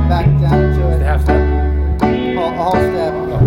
back down to The it. half step. All step.